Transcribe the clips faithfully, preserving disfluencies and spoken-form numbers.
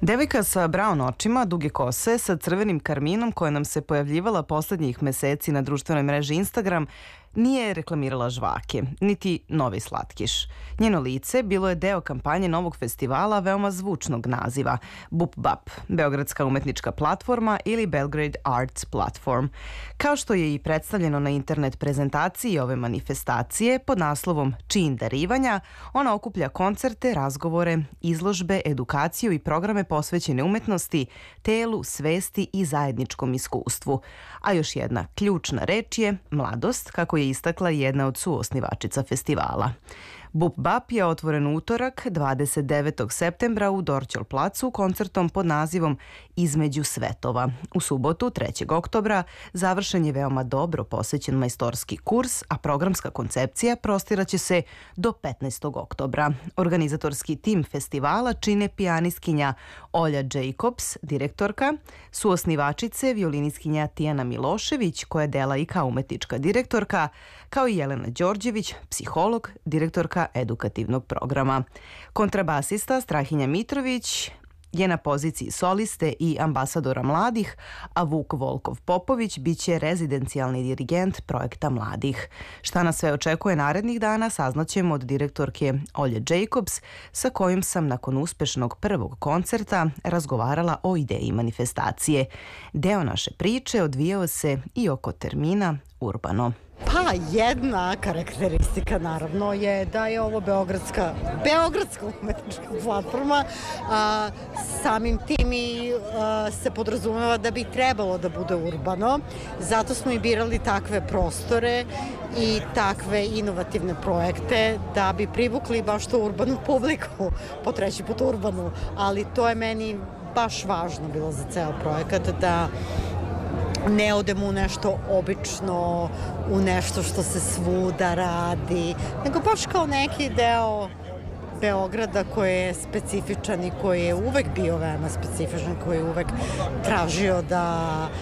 Devojka sa braun očima, duge kose, sa crvenim karminom koja nam se pojavljivala poslednjih meseci na društvenoj mreži Instagram, nije reklamirala žvake, niti novi slatkiš. Njeno lice bilo je deo kampanje novog festivala veoma zvučnog naziva Bup Bap, Beogradska umetnička platforma ili Belgrade Arts Platform. Kao što je i predstavljeno na internet prezentaciji ove manifestacije pod naslovom Čin darivanja, ona okuplja koncerte, razgovore, izložbe, edukaciju i programe posvećene umetnosti, telu, svesti i zajedničkom iskustvu. A još jedna ključna reč je mladost, kako je istakla jedna od suosnivačica festivala. Bup Bap je otvoren utorak, dvadeset devetog septembra u Dorćol placu koncertom pod nazivom Između svetova. U subotu, trećeg oktobra, završen je veoma dobro posvećen majstorski kurs, a programska koncepcija prostiraće se do petnaestog oktobra. Organizatorski tim festivala čine pijanistkinja Olja Jacobs, direktorka, suosnivačice violinistkinja Tijana Milošević, koja je dela i kao umetnička direktorka, kao i Jelena Đorđević, psiholog, direktorka edukativnog programa. Kontrabasista Strahinja Mitrović je na poziciji soliste i ambasadora mladih, a Vuk Volkov Popović biće rezidencijalni dirigent projekta mladih. Šta nas sve očekuje narednih dana saznaćemo od direktorke Olje Jacobs, sa kojom sam nakon uspešnog prvog koncerta razgovarala o ideji manifestacije. Deo naše priče odvijao se i oko termina urbano. Pa jedna karakteristika naravno je da je ovo Beogradska, Beogradska umetnička platforma. A, samim tim i a, se podrazumeva da bi trebalo da bude urbano. Zato smo i birali takve prostore i takve inovativne projekte da bi privukli baš tu urbanu publiku, po treći put urbanu. Ali to je meni baš važno bilo za ceo projekat, da ne odemo u nešto obično, u nešto što se svuda radi, nego baš kao neki deo Beograda koji je specifičan i koji je uvek bio veoma specifičan, koji je uvek tražio da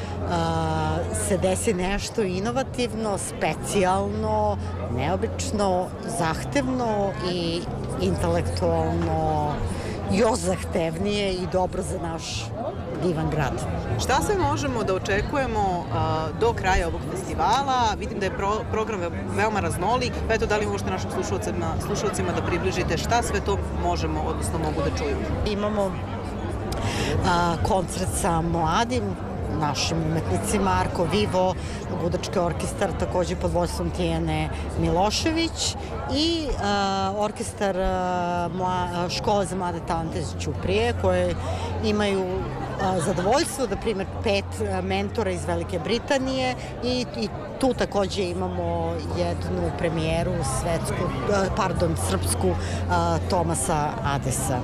a, se desi nešto inovativno, specijalno, neobično, zahtevno i intelektualno još zahtevnije i dobro za naš divan grad. Šta sve možemo da očekujemo a, do kraja ovog festivala? Vidim da je pro, program veoma raznolik. Pa eto, da li možete našim slušalcima, slušalcima da približite šta sve to možemo, odnosno mogu da čuju? Imamo a, koncert sa mladim našim umetnicima, Arko Vivo, gudački orkestar, takođe pod vođstvom Tijane Milošević i a, orkestar a, mla, škole za mlade talente iz Ćuprije, koje imaju a, zadovoljstvo da prime pet a, mentora iz Velike Britanije i, i tu takođe imamo jednu premijeru svetsku, a, pardon, srpsku a, Tomasa Adesa.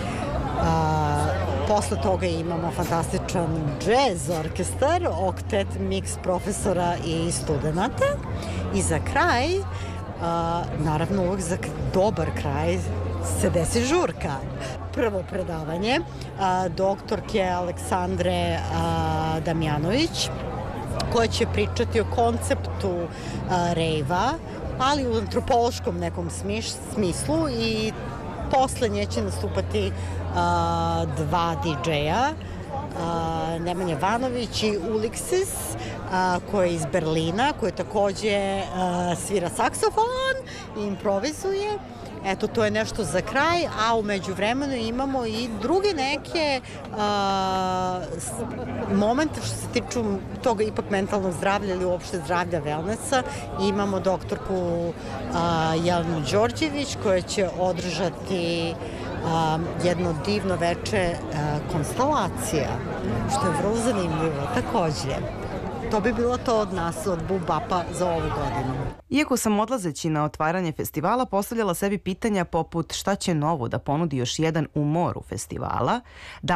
A, posle toga imamo fantastičan džez orkestar, oktet, miks profesora i studenta. I za kraj, a, naravno uvek za dobar kraj, se desi žurka. Prvo predavanje a, doktorke Aleksandre a, Damjanović, koja će pričati o konceptu a, rejva, ali u antropološkom nekom smiš, smislu i posle nje će nastupati a, dva didžeja, Nemanja Vanović i Ulixis, a, koji je iz Berlina, koji takođe a, svira saksofon i improvizuje. Eto, to je nešto za kraj, a u međuvremenu imamo i druge neke a, momente što se tiču toga ipak mentalnog zdravlja ili uopšte zdravlja wellnessa. Imamo doktorku a, Jelenu Đorđević koja će održati a, jedno divno veče a, konstelacija, što je vrlo zanimljivo takođe. To bi bilo to od nas, od Bup Bapa za ovu godinu. Iako sam odlazeći na otvaranje festivala postavljala sebi pitanja poput šta će novo da ponudi još jedan u moru festivala, da